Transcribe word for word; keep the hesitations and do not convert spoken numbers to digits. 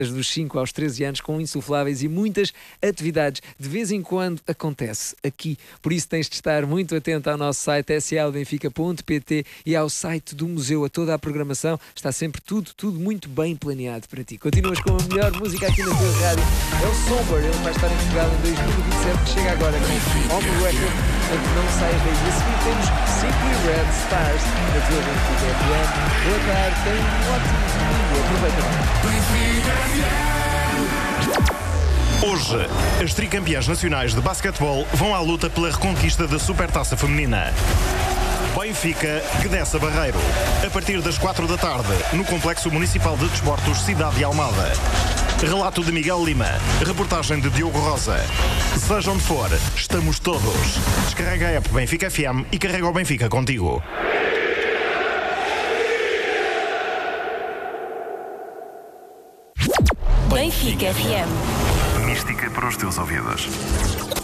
dos cinco aos treze anos com insufláveis e muitas atividades. De vez em quando acontece aqui. Por isso tens de estar muito atento ao nosso site s l benfica ponto p t e ao site do museu, a toda a programação. Está sempre tudo, tudo muito bem planeado para ti. Continuas com a melhor música aqui na tua rádio. É o Somber, ele vai estar em Portugal em dois mil e vinte e sete, que chega agora com On The Record. Portanto, não saias daí. A seguir temos Simply Red Stars da tua Benfica F M. Boa tarde, tenha um ótimo domingo. Aproveita bem. Hoje, as tricampeãs nacionais de basquetebol vão à luta pela reconquista da Supertaça Feminina. Benfica que desce a Barreiro. A partir das quatro da tarde, no Complexo Municipal de Desportos Cidade de Almada. Relato de Miguel Lima. Reportagem de Diogo Rosa. Seja onde for, estamos todos. Descarrega a app Benfica F M e carrega o Benfica contigo. Benfica F M. Mística para os teus ouvidos.